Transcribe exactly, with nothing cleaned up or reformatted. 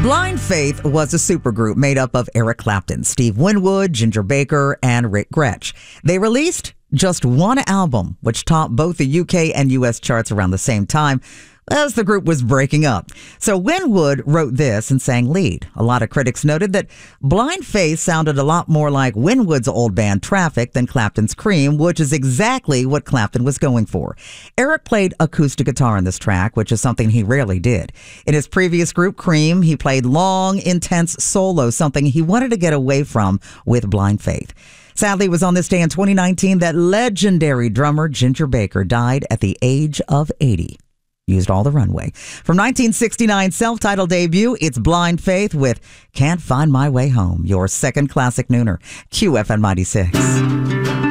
Blind Faith was a supergroup made up of Eric Clapton, Steve Winwood, Ginger Baker, and Rick Gretsch. They released just one album, which topped both the U K and U S charts around the same time as the group was breaking up. So Winwood wrote this and sang lead. A lot of critics noted that Blind Faith sounded a lot more like Winwood's old band Traffic than Clapton's Cream, which is exactly what Clapton was going for. Eric played acoustic guitar in this track, which is something he rarely did. In his previous group, Cream, he played long, intense solos, something he wanted to get away from with Blind Faith. Sadly, it was on this day in twenty nineteen that legendary drummer Ginger Baker died at the age of eighty. Used all the runway. From nineteen sixty-nine's self-titled debut, it's Blind Faith with Can't Find My Way Home, your second classic nooner. Q F M ninety-six.